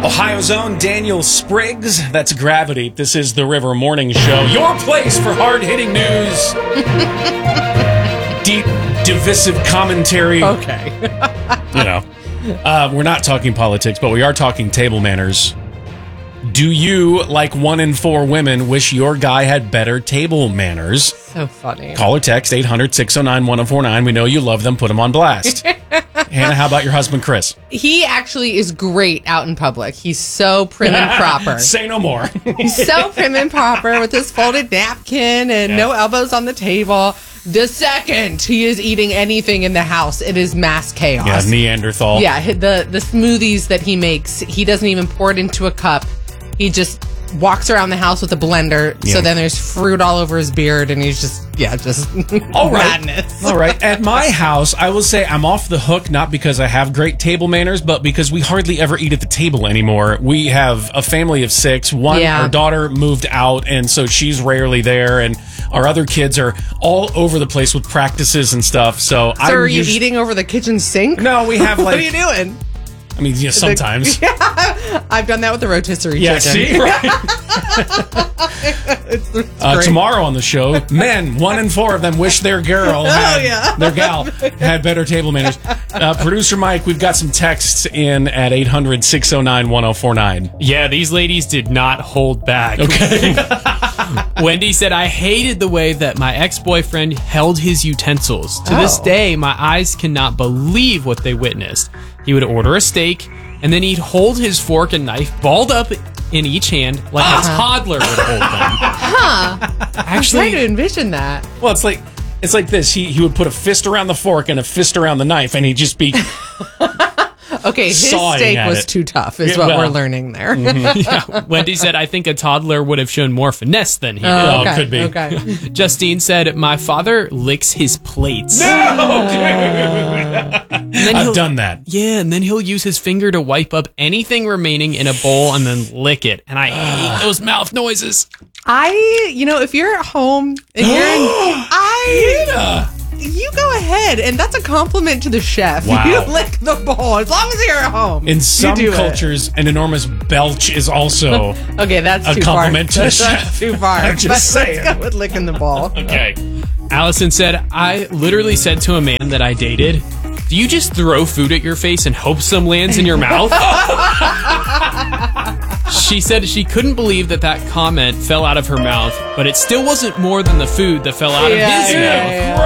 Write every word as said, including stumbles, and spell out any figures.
Ohio's own Daniel Spriggs. That's Gravity. This is the River Morning Show. Your place for hard-hitting news. Deep, divisive commentary. Okay. You know, uh, we're not talking politics, but we are talking table manners. Do you, like one in four women, wish your guy had better table manners? So funny. Call or text eight hundred, six oh nine, one oh four nine. We know you love them. Put them on blast. Hannah, how about your husband, Chris? He actually is great out in public. He's so prim and proper. Say no more. He's so prim and proper with his folded napkin and Yeah. no elbows on the table. The second he is eating anything in the house, it is mass chaos. Yeah, Neanderthal. Yeah, the the smoothies that he makes, he doesn't even pour it into a cup. He just walks around the house with a blender, Yeah. so then there's fruit all over his beard, and he's just, yeah, just All right. madness. All right. At my house, I will say I'm off the hook, not because I have great table manners, but because we hardly ever eat at the table anymore. We have a family of six. One, Yeah. our daughter moved out, and so she's rarely there, and our other kids are all over the place with practices and stuff. So, So I'm are you usu- eating over the kitchen sink? No, we have What like. are you doing? I mean, yeah, sometimes. I've done that with the rotisserie Yeah, chicken. see? Right. It's, it's Uh, great. tomorrow on the show, men, one in four of them wish their girl had, Oh, yeah. their gal had better table manners. Uh, Producer Mike, we've got some texts in at eight hundred, six oh nine, one oh four nine. Yeah, these ladies did not hold back. Okay. Wendy said, I hated the way that my ex-boyfriend held his utensils. To this Oh. day, my eyes cannot believe what they witnessed. He would order a steak, and then he'd hold his fork and knife balled up in each hand like a toddler would hold them. Huh. I'm trying to Actually, envision that. Well, it's like it's like this. He he would put a fist around the fork and a fist around the knife, and he'd just be Okay, his Sawing steak at was it. too tough, is Yeah, what well. we're learning there. yeah, Wendy said, I think a toddler would have shown more finesse than he did. Oh, okay, could be. Okay. Justine said, my father licks his plates. And then I've he'll- done that. Yeah, and then he'll use his finger to wipe up anything remaining in a bowl and then lick it. And I hate those mouth noises. I, you know, if you're at home and you're in, I, you go ahead, and that's a compliment to the chef. Wow. You lick the bowl as long as you're at home. In You some do it. cultures, an enormous belch is also Okay, that's a too compliment far. to the That's chef. too far. I'm just But saying. Let's go with licking the ball. okay. Allison said, I literally said to a man that I dated, do you just throw food at your face and hope some lands in your mouth? She said she couldn't believe that that comment fell out of her mouth, but it still wasn't more than the food that fell out Yeah, of his yeah, mouth. yeah.